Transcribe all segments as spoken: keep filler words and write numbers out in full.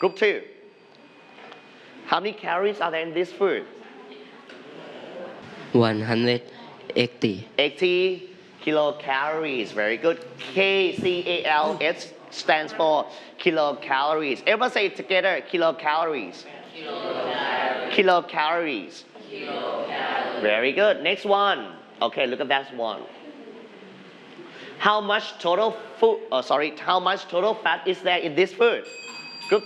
Group two. How many calories are there in this food? one hundred eighty. eighty kilocalories. Very good. K C A L S stands for kilocalories. Everyone say it together. Kilocalories. Kilocalories. Kilocalories. Kilocalories. Very good. Next one. Okay, look at that one. How much total food? Oh, sorry. How much total fat is there in this food? Group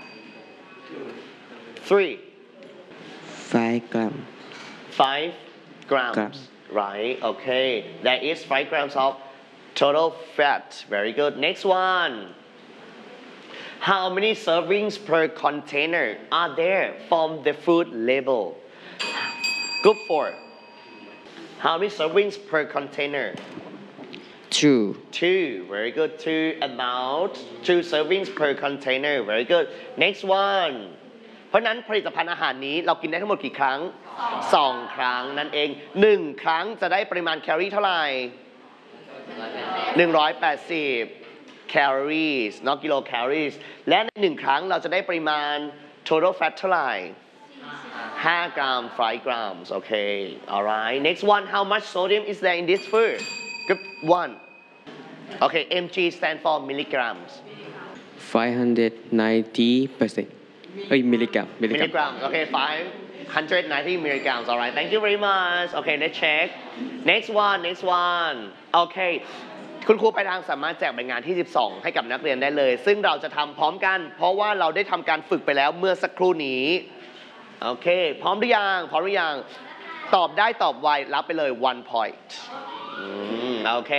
three. five gram. Five grams. Grams. Right. Okay. That is five grams of total fat. Very good. Next one. How many servings per container are there from the food label? Group four. How many servings per container? two. Two. Very good. Two amount. Two servings per container. Very good. Next one. เพราะฉะนั้นผลิตภัณฑ์อาหารนี้เรากินได้ทั้งหมดกี่ครั้งสองครั้งนั่นเองหนึ่งครั้งจะได้ปริมาณแคลอรี่เท่าไหร่หนึ่งร้อยแปดสิบแคลอรี่เนาะกิโลแคลอรี่และในหนึ่งครั้งเราจะได้ปริมาณ total fat เท่าไหร่ห้ากรัมfive grams okay alright next one how much sodium is there in this food group one okay mg stand for milligrams five hundred ninety percent เอ้ยมิลลิกรัมมิลลิกรัม milligrams okay five hundred ninety milligrams alright thank you very much okay let's check next one next one okay คุณครูไปทางสามารถแจกใบงานที่สิบสองให้กับนักเรียนได้เลยซึ่งเราจะทำพร้อมกันเพราะว่าเราได้ทำการฝึกไปแล้วเมื่อสักครู่นี้โอเคพร้อมหรือยังพร้อมหรือยังตอบได้ตอบไวรับไปเลย one point อืมโอเค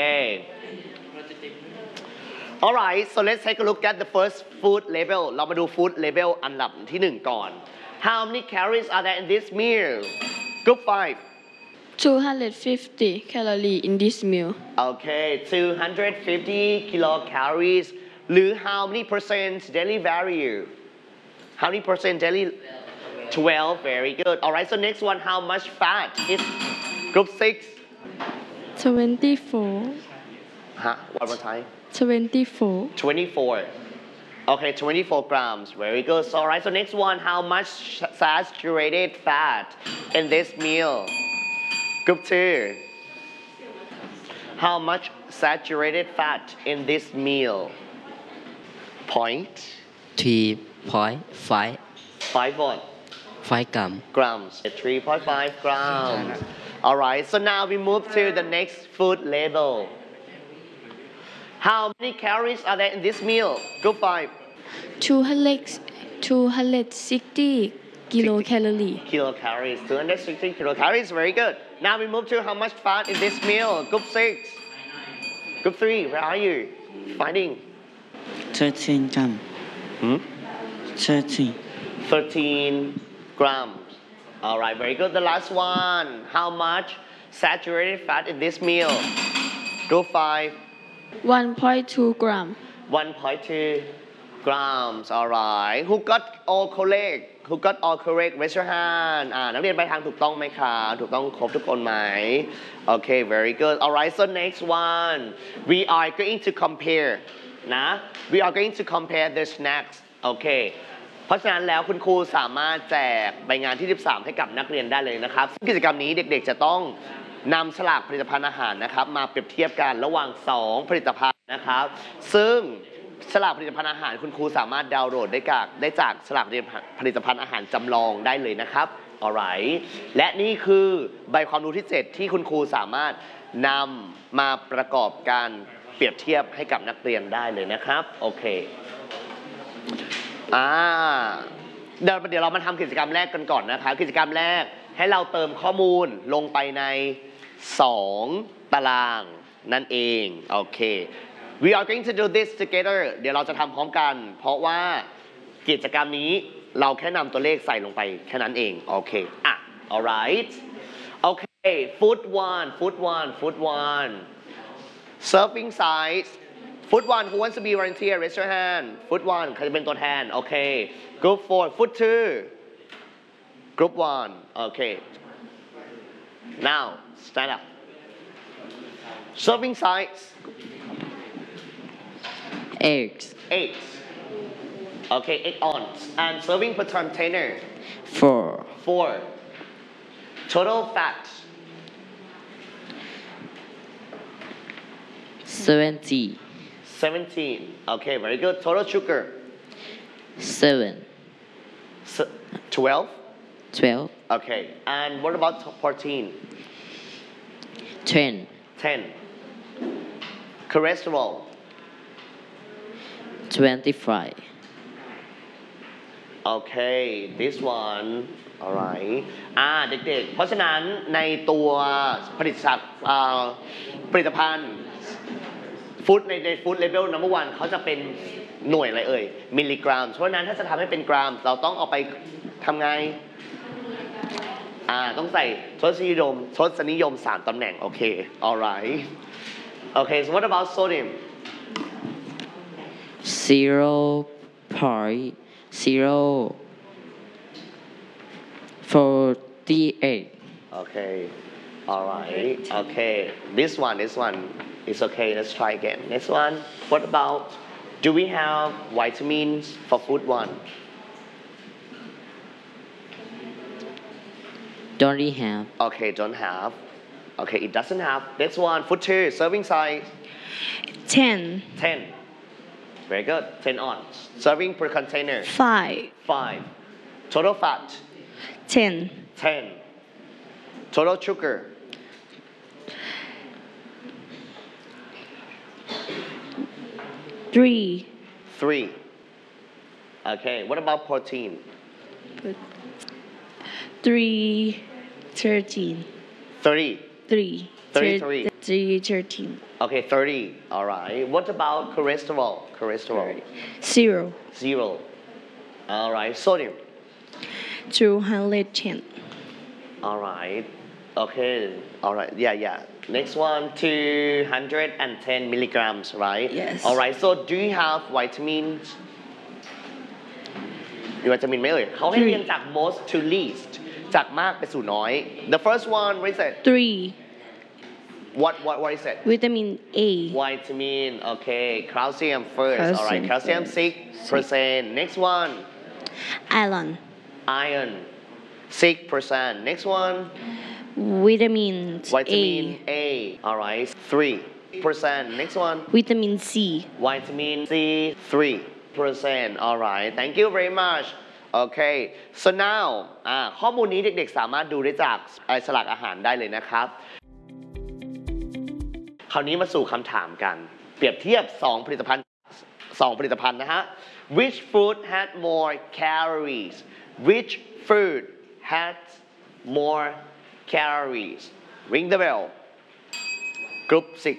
alright so let's take a look at the first food label เรามาดู food label อันดับที่หนึ่งก่อน how many calories are there in this meal group five two hundred fifty calorie in this meal okay two hundred fifty kilocalories หรือ how many percent daily value how many percent daily twelve very good alright so next one how much fat is group six twenty-four huh one more time twenty-four twenty-four okay twenty-four grams very good so alright so next one how much saturated fat in this meal group two how much saturated fat in this meal point three point five five what five gram grams three point five grams alright so now we move to the next food label how many calories are there in this meal group five two hundred two hundred sixty kilocalorie kilocalories two hundred sixty kilocalories very good now we move to how much fat in this meal group six group three where are you finding thirteen gram hmm? thirteen thirteen grams alright very good the last one how much saturated fat in this meal group five one point two gram one point two grams alright who got all correct who got all correct raise your hand อ่านักเรียนไปทางถูกต้องไหมคะถูกต้องครบทุกคนไหม okay very good alright so next one we are going to compare นะ we are going to compare the snacks okay เพราะฉะนั้นแล้วคุณครูสามารถแจกใบงานที่สิบสามให้กับนักเรียนได้เลยนะครับซึ่งกิจกรรมนี้เด็กๆจะต้องนำฉลากผลิตภัณฑ์อาหารนะครับมาเปรียบเทียบกันระหว่างสองผลิตภัณฑ์นะครับซึ่งฉลากผลิตภัณฑ์อาหารคุณครูสามารถดาวน์โหลดได้จากได้จากฉลากผลิตภัณฑ์อาหารจำลองได้เลยนะครับ alright และนี่คือใบความรู้ที่เจ็ดที่คุณครูสามารถนำมาประกอบการเปรียบเทียบให้กับนักเรียนได้เลยนะครับโอเคอ่าเดี๋ยวเดี๋ยวเรามาทำกิจกรรมแรกกันก่อนนะคะกิจกรรมแรกให้เราเติมข้อมูลลงไปในสองตารางนั่นเองโอเค we are going to do this together เดี๋ยวเราจะทำพร้อมกันเพราะว่ากิจกรรมนี้เราแค่นำตัวเลขใส่ลงไปแค่นั้นเองโอเคอ่ะ alright okay food one food one food one serving size food one who wants to be volunteer raise your hand food one ใครจะเป็นตัวแทนโอเค group four food two group one okay now stand up serving size eggs eight Okay, eight ounce. And serving per container, four, four. Total fat, seventy, seventeen. Okay, very good. Total sugar, seven, S- twelve. twelve, Okay, and what about protein? ten, ten. Cholesterol, twenty-five, okay this one alright อ่าเด็กๆ เพราะฉะนั้นในตัวผลิตภัณฑ์อ่าผลิตภัณฑ์ฟู้ดในในฟู้ดเลเวลนัมเบอร์วันเขาจะเป็นหน่วยอะไรเอ่ยมิลลิกรัมเพราะฉะนั้นถ้าจะทำให้เป็นกรัมเราต้องเอาไปทำไงอ่าต้องใส่ทศนิยมทศนิยมสามตำแหน่งโอเค alright okay so what about sodium zero point zero forty-eight, Okay. All right. Okay. This one, this one is okay. Let's try again. Next one. What about, do we have vitamins for food one? don't really have, Okay, don't have. Okay, it doesn't have. Next one. Food two. Serving size, ten, ten. Very good. ten ounce. Serving per container, five, five. Total fat, ten, ten. Total sugar, three, three. Okay, what about protein? three, thirteen, thirty. three, Thirty-three. three, thirteen, Okay, thirty. All right. What about cholesterol? Cholesterol, zero, zero. All right. Sodium. two hundred ten, All right. Okay. All right. Yeah, yeah. Next one, two hundred ten milligrams, right? Yes. All right. So do you have vitamins? มีวิตามินไหมเอ่ยเขาให้เรียงจาก most to least จากมากไปสู่น้อย The first one, what is it? three, What, what, what is it? vitamin A, Vitamin, okay. Calcium first. All right. Calcium Calcium six percent. Next one, iron, iron, six percent. Next one, vitamin vitamin A, A. All right, three percent. Next one, vitamin C, vitamin C, three percent. All right, thank you very much. Okay, so now อ่าข้อมูลนี้เด็กๆสามารถดูได้จากไอ้ฉลากอาหารได้เลยนะครับ คราวนี้มาสู่คำถามกัน เปรียบเทียบ สอง ผลิตภัณฑ์ สอง ผลิตภัณฑ์นะฮะ Which food had more calories Which food had more calories Ring the bell Group six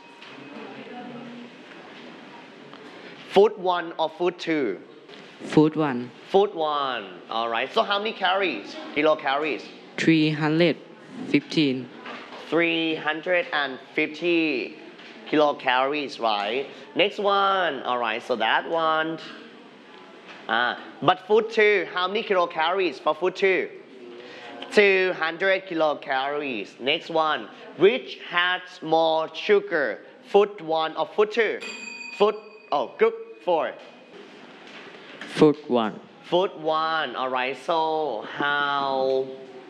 Food one or food two food one, Food one Alright so how many calories Kilocalories three hundred fifteen, three hundred fifty kilocalories, right? Next one, all right, so that one. Uh, but food two, how many kilocalories for food two? two hundred kilocalories. Next one, which has more sugar? Food one or food two? Food, oh, group four. food one, Food one, all right, so how...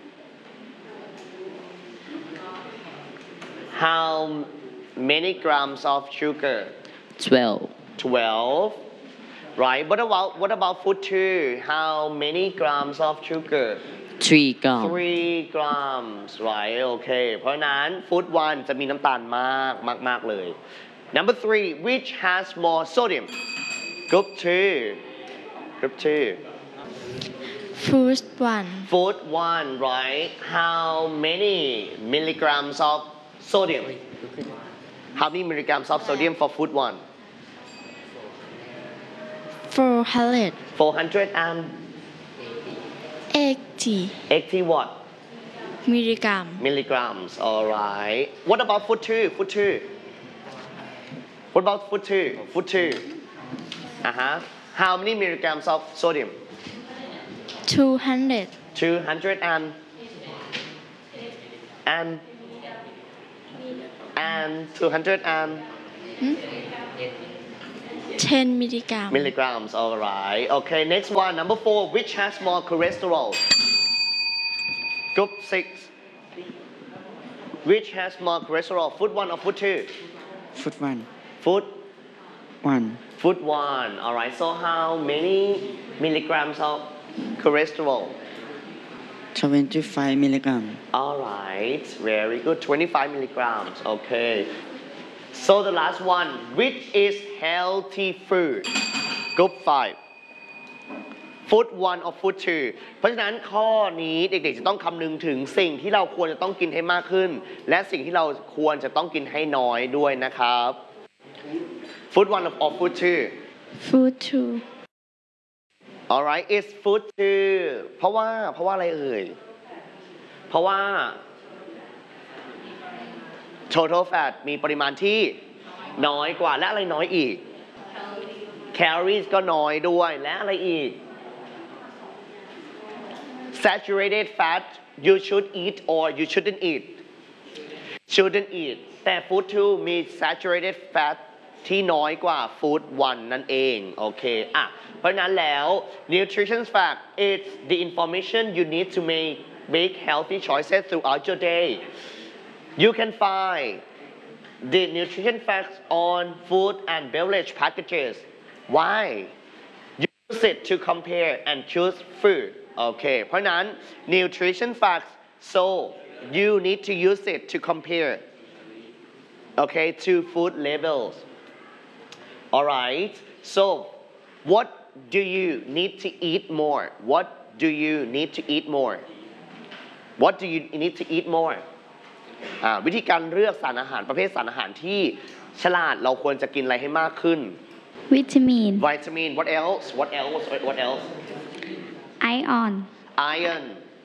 How many grams of sugar? twelve, twelve. Right. What about what about food two? How many grams of sugar? three gram, three grams. Right. Okay. เพราะฉะนั้น food one จะมีน้ำตาลมากมากมากเลย Number three. Which has more sodium? Group two. Group two. food one, Food one. Right. How many milligrams of sodium? How many milligrams of sodium for food one? four hundred four hundred eighty eighty what? milligram, Milligrams. All right. What about food two? Food two. What about food two? Food two. Uh huh. How many milligrams of sodium? two hundred, two hundred and and and two hundred and ten milligram milligrams. All right. Okay. Next one. Number four. Which has more cholesterol? Group six. Which has more cholesterol? Food one or food two? Foot one. Food. One. Food one. All right. So how many milligrams of cholesterol? twenty-five milligram. All right. Very good. twenty-five milligrams. Okay. So the last one. Which is healthy food? Group five. Food one or food two เพราะฉะนั้นข้อนี้เด็กๆจะต้องคำนึงถึงสิ่งที่เราควรจะต้องกินให้มากขึ้น และสิ่งที่เราควรจะต้องกินให้น้อยด้วยนะครับ Food one or food two food two alright it's food two เพราะว่าเพราะว่าอะไรเอ่ย เพราะว่า total fat มีปริมาณที่น้อยกว่าและอะไรน้อยอีก calories ก็น้อยด้วยและอะไรอีกsaturated fat you should eat or you shouldn't eat shouldn't eat แต่ food two มี saturated fat ที่น้อยกว่า food one นั่นเองโอเคอ่ะเพราะนั้นแล้ว nutrition fact it's the information you need to make make healthy choices throughout your day you can find the nutrition facts on food and beverage packages why use it to compare and choose food okay เพราะนั้น nutrition facts so you need to use it to compare okay to food labels alright so what do you need to eat more what do you need to eat more what do you need to eat more อ่าวิธีการเลือกสารอาหารประเภทสารอาหารที่ฉลาดเราควรจะกินอะไรให้มากขึ้น vitamin vitamin what else what else what else iron iron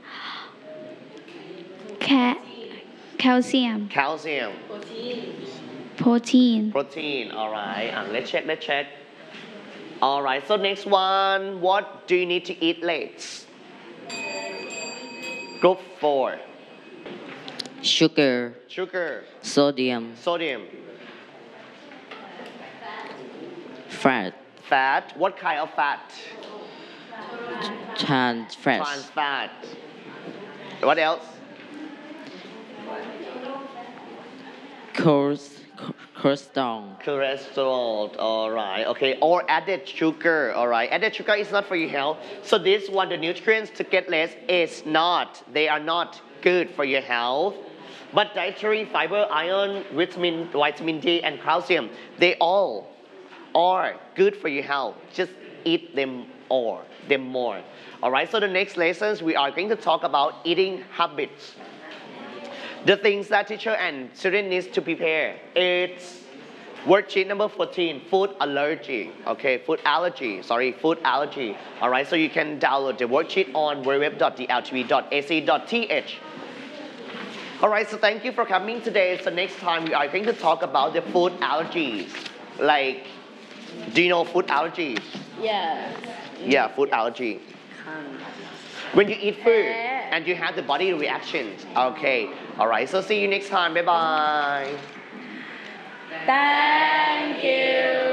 Ca- calcium calcium protein protein alright uh, let's check let's check alright so next one what do you need to eat late group four sugar sugar sodium sodium fat fat what kind of fat trans fat trans fat what else Chores- cholesterol cholesterol alright okay or added sugar alright added sugar is not for your health so this one the nutrients to get less is not they are not good for your health but dietary fiber iron vitamin vitamin D and calcium they all are good for your health just eat them all them more alright so the next lessons we are going to talk about eating habits the things that teacher and student needs to prepare it's worksheet number fourteen food allergy okay food allergy sorry food allergy alright so you can download the worksheet on w w w dot d l t v dot a c dot t h alright so thank you for coming today so next time we are going to talk about the food allergies like do you know food allergies yeah yeah food allergy when you eat food and you have the body reactions okay alright so see you next time bye bye thank you